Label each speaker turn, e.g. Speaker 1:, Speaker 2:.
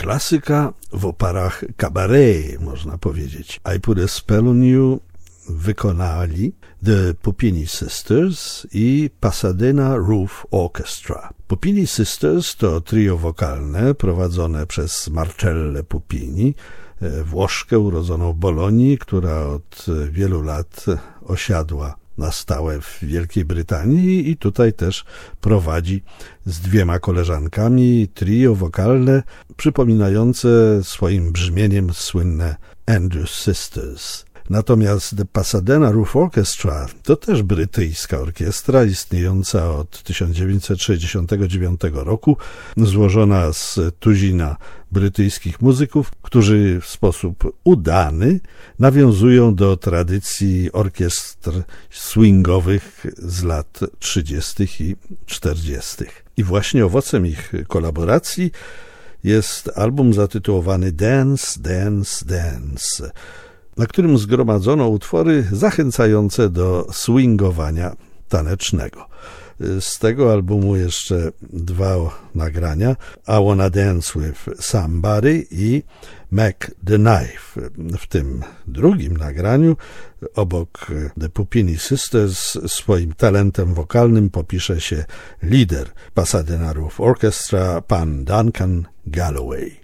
Speaker 1: Klasyka w oparach cabaret, można powiedzieć. I Put a Spell on You wykonali The Puppini Sisters i Pasadena Roof Orchestra. Puppini Sisters to trio wokalne prowadzone przez Marcellę Puppini, Włoszkę urodzoną w Bolonii, która od wielu lat osiadła na stałe w Wielkiej Brytanii i tutaj też prowadzi z 2 koleżankami trio wokalne przypominające swoim brzmieniem słynne Andrews Sisters. Natomiast The Pasadena Roof Orchestra to też brytyjska orkiestra istniejąca od 1969 roku, złożona z tuzina brytyjskich muzyków, którzy w sposób udany nawiązują do tradycji orkiestr swingowych z lat 30. i 40. I właśnie owocem ich kolaboracji jest album zatytułowany Dance, Dance, Dance, na którym zgromadzono utwory zachęcające do swingowania tanecznego. Z tego albumu jeszcze 2 nagrania, I Wanna Dance With Somebody i Mac the Knife. W tym drugim nagraniu obok The Puppini Sisters swoim talentem wokalnym popisze się lider Pasadena Roof Orchestra, pan Duncan Galloway.